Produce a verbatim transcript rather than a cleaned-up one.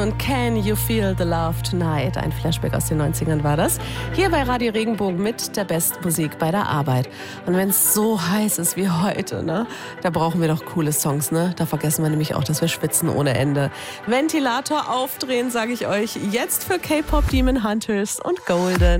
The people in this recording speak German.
Und Can You Feel the Love Tonight? Ein Flashback aus den neunzigern war das. Hier bei Radio Regenbogen mit der besten Musik bei der Arbeit. Und wenn es so heiß ist wie heute, ne, da brauchen wir doch coole Songs, ne? Da vergessen wir nämlich auch, dass wir schwitzen ohne Ende. Ventilator aufdrehen, sage ich euch. Jetzt für K-Pop Demon Hunters und Golden.